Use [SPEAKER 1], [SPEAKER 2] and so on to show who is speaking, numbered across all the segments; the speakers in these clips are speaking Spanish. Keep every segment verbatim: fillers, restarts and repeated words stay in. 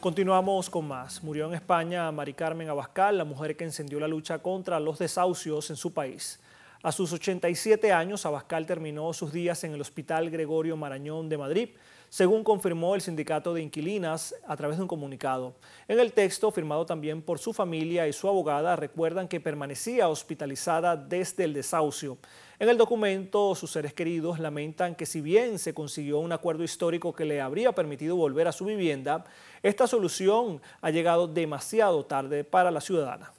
[SPEAKER 1] Continuamos con más. Murió en España Mari Carmen Abascal, la mujer que encendió la lucha contra los desahucios en su país. A sus ochenta y siete años, Abascal terminó sus días en el Hospital Gregorio Marañón de Madrid, según confirmó el Sindicato de Inquilinas a través de un comunicado. En el texto, firmado también por su familia y su abogada, recuerdan que permanecía hospitalizada desde el desahucio. En el documento, sus seres queridos lamentan que si bien se consiguió un acuerdo histórico que le habría permitido volver a su vivienda, esta solución ha llegado demasiado tarde para la ciudadana.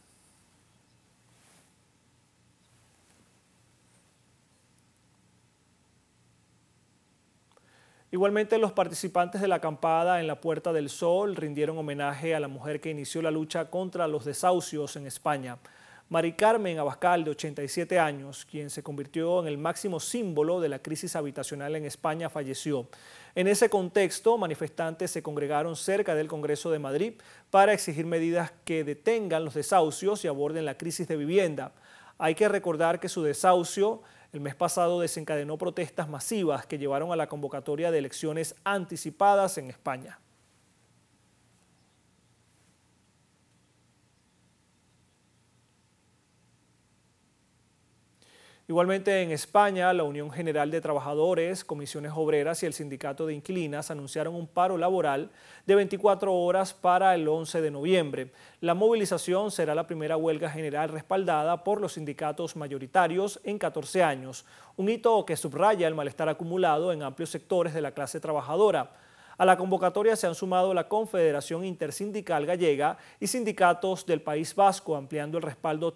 [SPEAKER 1] Igualmente, los participantes de la acampada en la Puerta del Sol rindieron homenaje a la mujer que inició la lucha contra los desahucios en España. Mari Carmen Abascal, de ochenta y siete años, quien se convirtió en el máximo símbolo de la crisis habitacional en España, falleció. En ese contexto, manifestantes se congregaron cerca del Congreso de Madrid para exigir medidas que detengan los desahucios y aborden la crisis de vivienda. Hay que recordar que su desahucio el mes pasado desencadenó protestas masivas que llevaron a la convocatoria de elecciones anticipadas en España. Igualmente en España, la Unión General de Trabajadores, Comisiones Obreras y el Sindicato de Inquilinas anunciaron un paro laboral de veinticuatro horas para el once de noviembre. La movilización será la primera huelga general respaldada por los sindicatos mayoritarios en catorce años, un hito que subraya el malestar acumulado en amplios sectores de la clase trabajadora. A la convocatoria se han sumado la Confederación Intersindical Gallega y sindicatos del País Vasco, ampliando el respaldo